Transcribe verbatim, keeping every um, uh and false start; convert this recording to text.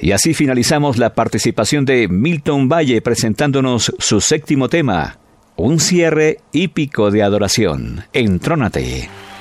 Y así finalizamos la participación de Milton Valle presentándonos su séptimo tema, un cierre hípico de adoración. Entrónate.